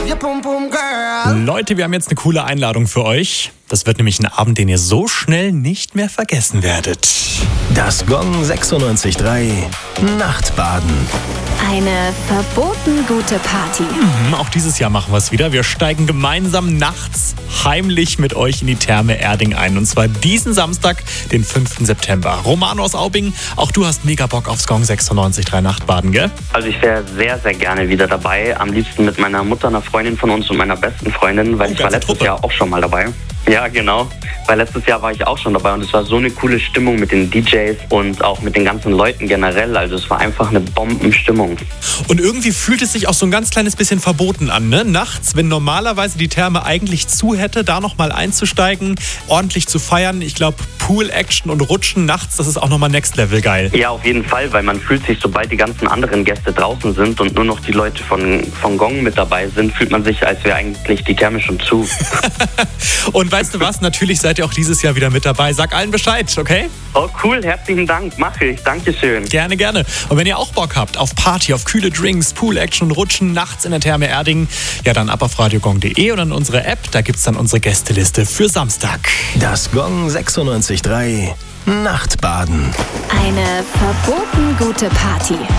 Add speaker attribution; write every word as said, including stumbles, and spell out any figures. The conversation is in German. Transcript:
Speaker 1: Leute, wir haben jetzt eine coole Einladung für euch. Das wird nämlich ein Abend, den ihr so schnell nicht mehr vergessen werdet.
Speaker 2: Das Gong sechsundneunzig Komma drei Nachtbaden.
Speaker 3: Eine verboten gute Party.
Speaker 1: Mhm, auch dieses Jahr machen wir es wieder. Wir steigen gemeinsam nachts heimlich mit euch in die Therme Erding ein. Und zwar diesen Samstag, den fünften September. Romano aus Aubing, auch du hast mega Bock aufs Gong sechsundneunzig Komma drei Nachtbaden, gell?
Speaker 4: Also ich wäre sehr, sehr gerne wieder dabei. Am liebsten mit meiner Mutter, einer Freundin von uns und meiner besten Freundin, weil
Speaker 1: Oh,
Speaker 4: ich war
Speaker 1: ganze
Speaker 4: letztes
Speaker 1: Truppe.
Speaker 4: Jahr auch schon mal dabei. Ja, genau. Weil letztes Jahr war ich auch schon dabei und es war so eine coole Stimmung mit den D Js und auch mit den ganzen Leuten generell. Also es war einfach eine Bombenstimmung.
Speaker 1: Und irgendwie fühlt es sich auch so ein ganz kleines bisschen verboten an, ne? Nachts, wenn normalerweise die Therme eigentlich zu hätte, da nochmal einzusteigen, ordentlich zu feiern. Ich glaube, Pool-Action und Rutschen nachts, das ist auch nochmal Next Level geil.
Speaker 4: Ja, auf jeden Fall, weil man fühlt sich, sobald die ganzen anderen Gäste draußen sind und nur noch die Leute von, von Gong mit dabei sind, fühlt man sich, als wäre eigentlich die Therme schon zu.
Speaker 1: Und weißt du was? Natürlich seid ihr auch dieses Jahr wieder mit dabei. Sag allen Bescheid, okay?
Speaker 4: Oh cool, herzlichen Dank, mache ich, Dankeschön.
Speaker 1: Gerne, gerne. Und wenn ihr auch Bock habt auf Party, auf kühle Drinks, Pool-Action und Rutschen nachts in der Therme Erding, ja dann ab auf radiogong punkt de und an unsere App, da gibt's dann unsere Gästeliste für Samstag.
Speaker 2: Das Gong sechsundneunzig Komma drei Nachtbaden.
Speaker 3: Eine verboten gute Party.